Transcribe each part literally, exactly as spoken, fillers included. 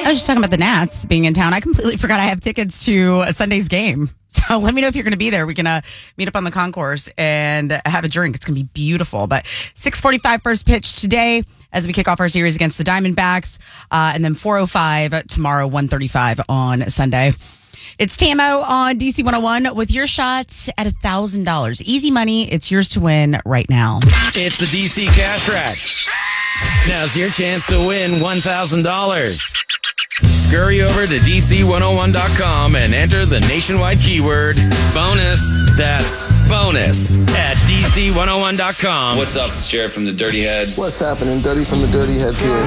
I was just talking about the Nats being in town. I completely forgot I have tickets to Sunday's game. So let me know if you're going to be there. We can uh, meet up on the concourse and have a drink. It's going to be beautiful. But six forty-five first pitch today as we kick off our series against the Diamondbacks. Uh, and then four oh five tomorrow, one thirty-five on Sunday. It's Tamo on D C one oh one with your shots at one thousand dollars. Easy money. It's yours to win right now. It's the D C Cash Rack. Now's your chance to win one thousand dollars. Scurry over to D C one oh one dot com and enter the nationwide keyword bonus. That's bonus at D C one oh one dot com. What's up? It's Jared from the Dirty Heads. What's happening? Dirty from the Dirty Heads here.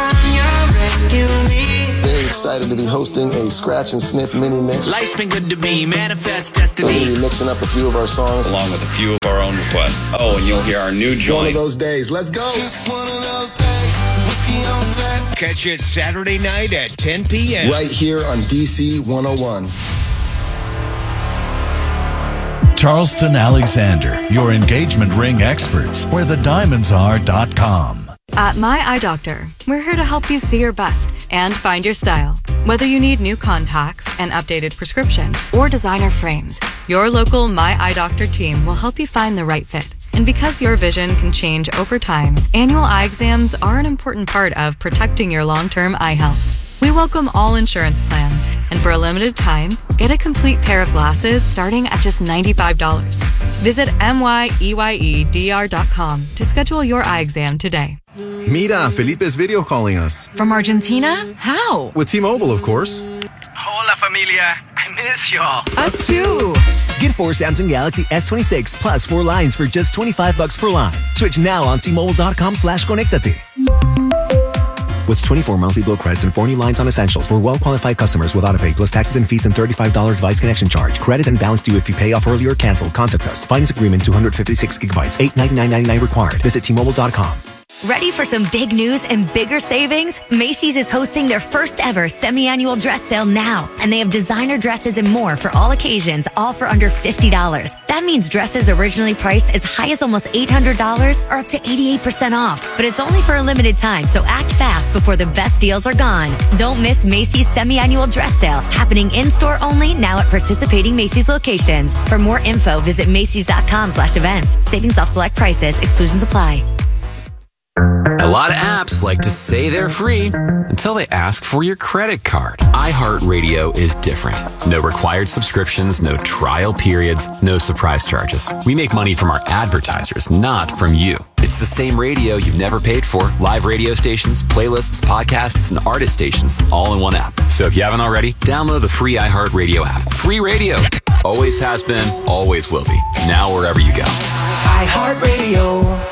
Very excited to be hosting a scratch and sniff mini mix. Life's been good to me, manifest destiny. We're going to be mixing up a few of our songs, along with a few of our own requests. Oh, and you'll hear our new joint. One of those days. Let's go. Just one of those days. Whiskey on deck. Catch it Saturday night at ten p.m. Right here on D C one oh one. Charleston Alexander, your engagement ring experts, where the diamonds are dot com. At My Eye Doctor, we're here to help you see your best and find your style. Whether you need new contacts, an updated prescription, or designer frames, your local My Eye Doctor team will help you find the right fit. And because your vision can change over time, annual eye exams are an important part of protecting your long-term eye health. We welcome all insurance plans, and for a limited time, get a complete pair of glasses starting at just ninety-five dollars. Visit M Y E Y E D R dot com to schedule your eye exam today. Mira, Felipe's video calling us. From Argentina? How? With T-Mobile, of course. Hola, familia. I miss y'all. Us too. Get four Samsung Galaxy S twenty-six plus four lines for just twenty-five bucks per line. Switch now on T-Mobile.com slash Conectate. With twenty-four monthly bill credits and four new lines on essentials for well-qualified customers with autopay plus taxes and fees and thirty-five dollars device connection charge. Credit and balance due if you pay off early or cancel. Contact us. Finance agreement two hundred fifty-six gigabytes. eight ninety-nine ninety-nine required. Visit T Mobile dot com. Ready for some big news and bigger savings? Macy's is hosting their first ever semi-annual dress sale now. And they have designer dresses and more for all occasions, all for under fifty dollars. That means dresses originally priced as high as almost eight hundred dollars are up to eighty-eight percent off. But it's only for a limited time, so act fast before the best deals are gone. Don't miss Macy's semi-annual dress sale, happening in-store only now at participating Macy's locations. For more info, visit Macy's.com slash events. Savings off select prices. Exclusions apply. A lot of apps like to say they're free until they ask for your credit card. iHeartRadio is different. No required subscriptions, no trial periods, no surprise charges. We make money from our advertisers, not from you. It's the same radio you've never paid for. Live radio stations, playlists, podcasts, and artist stations, all in one app. So if you haven't already, download the free iHeartRadio app. Free radio. Always has been, always will be. Now wherever you go. iHeartRadio.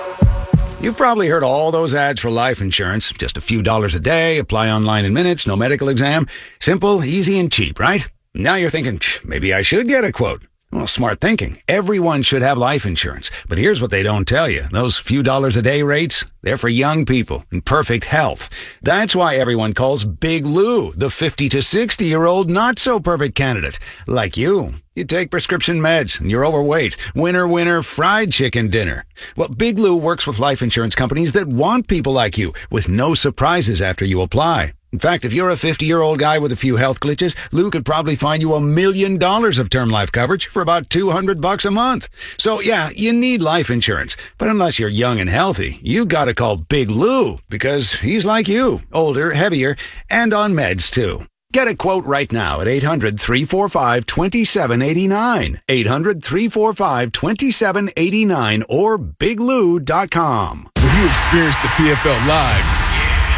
You've probably heard all those ads for life insurance. Just a few dollars a day, apply online in minutes, no medical exam. Simple, easy, and cheap, right? Now you're thinking, maybe I should get a quote. Well, smart thinking. Everyone should have life insurance. But here's what they don't tell you. Those few dollars a day rates, they're for young people in perfect health. That's why everyone calls Big Lou the fifty to sixty-year-old not-so-perfect candidate. Like you. You take prescription meds and you're overweight. Winner, winner, fried chicken dinner. Well, Big Lou works with life insurance companies that want people like you with no surprises after you apply. In fact, if you're a fifty-year-old guy with a few health glitches, Lou could probably find you a million dollars of term life coverage for about two hundred bucks a month. So yeah, you need life insurance. But unless you're young and healthy, you gotta call Big Lou because he's like you, older, heavier, and on meds too. Get a quote right now at eight hundred, three four five, two seven eight nine, eight hundred, three four five, two seven eight nine, or big lou dot com. When you experience the P F L live,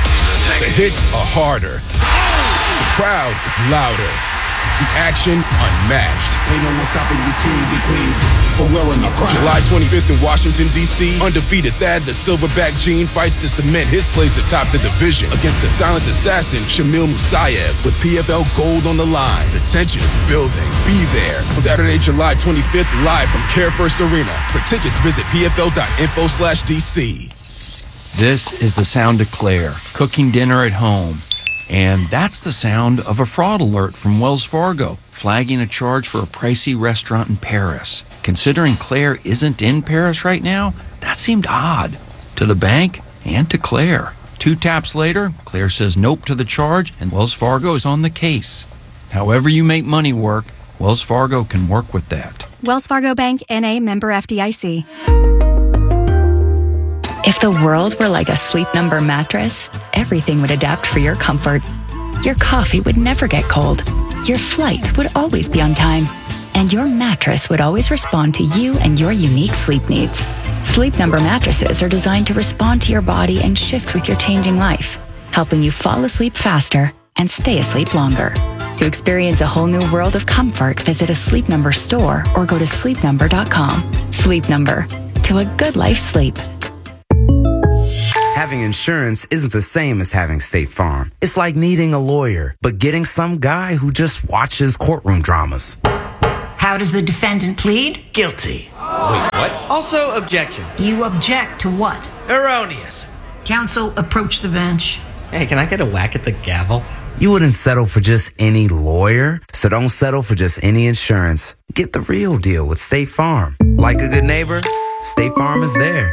the hits are harder, the crowd is louder, the action unmatched. Ain't no one stopping these kings and queens from wearing a crown. July twenty-fifth in Washington, D C, undefeated Thad the Silverback Gene fights to cement his place atop the division against the silent assassin Shamil Musayev with P F L gold on the line. The tension is building. Be there. Saturday, July twenty-fifth, live from Care First Arena. For tickets, visit P F L dot info slash D C. This is the sound of Claire, cooking dinner at home. And that's the sound of a fraud alert from Wells Fargo, flagging a charge for a pricey restaurant in Paris. Considering Claire isn't in Paris right now, that seemed odd to the bank and to Claire. Two taps later, Claire says nope to the charge, and Wells Fargo is on the case. However you make money work, Wells Fargo can work with that. Wells Fargo Bank, N A, member F D I C. If the world were like a Sleep Number mattress, everything would adapt for your comfort. Your coffee would never get cold. Your flight would always be on time. And your mattress would always respond to you and your unique sleep needs. Sleep Number mattresses are designed to respond to your body and shift with your changing life, helping you fall asleep faster and stay asleep longer. To experience a whole new world of comfort, visit a Sleep Number store or go to sleep number dot com. Sleep Number. To a good life sleep. Having insurance isn't the same as having State Farm. It's like needing a lawyer, but getting some guy who just watches courtroom dramas. How does the defendant plead? Guilty. Wait, what? Also, objection. You object to what? Erroneous. Counsel, approach the bench. Hey, can I get a whack at the gavel? You wouldn't settle for just any lawyer, so don't settle for just any insurance. Get the real deal with State Farm. Like a good neighbor, State Farm is there.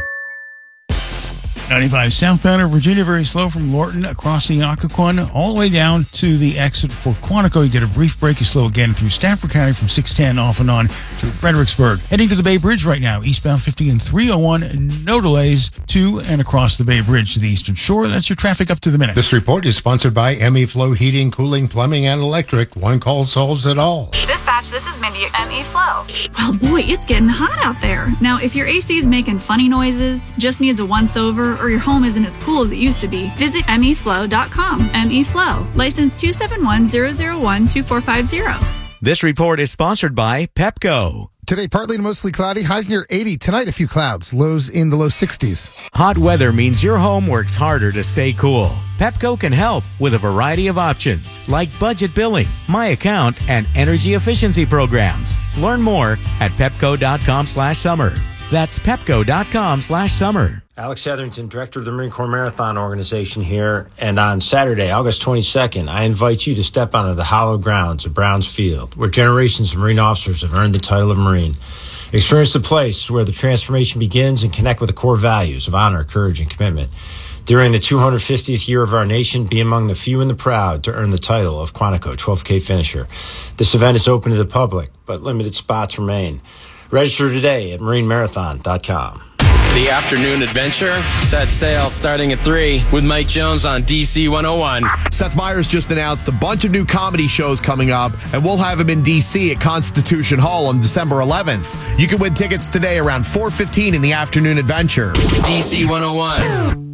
ninety-five southbound of Virginia, very slow from Lorton across the Occoquan all the way down to the exit for Quantico. You get a brief break. You slow again through Stafford County from six ten off and on to Fredericksburg. Heading to the Bay Bridge right now, eastbound fifty and three oh one. No delays to and across the Bay Bridge to the Eastern Shore. That's your traffic up to the minute. This report is sponsored by M E Flow Heating, Cooling, Plumbing, and Electric. One call solves it all. Dispatch, this is Mindy at M E Flow. Well, boy, it's getting hot out there. Now, if your A C is making funny noises, just needs a once-over, or your home isn't as cool as it used to be, visit M E flow dot com. M E Flow, license two seven one zero zero one two four five zero. This report is sponsored by Pepco. Today, partly to mostly cloudy, highs near eighty. Tonight, a few clouds, lows in the low sixties. Hot weather means your home works harder to stay cool. Pepco can help with a variety of options like budget billing, My Account, and energy efficiency programs. Learn more at pepco dot com slash summer. That's pepco dot com slash summer. Alex Hetherington, Director of the Marine Corps Marathon Organization here, and on Saturday, August twenty-second, I invite you to step onto the hallowed grounds of Browns Field, where generations of Marine officers have earned the title of Marine. Experience the place where the transformation begins and connect with the core values of honor, courage, and commitment. During the two hundred fiftieth year of our nation, be among the few and the proud to earn the title of Quantico twelve K finisher. This event is open to the public, but limited spots remain. Register today at marine marathon dot com. The afternoon adventure set sail starting at three with Mike Jones on D C one oh one. Seth Meyers just announced a bunch of new comedy shows coming up, and we'll have him in D C at Constitution Hall on December eleventh. You can win tickets today around four fifteen in the afternoon adventure. D C one oh one.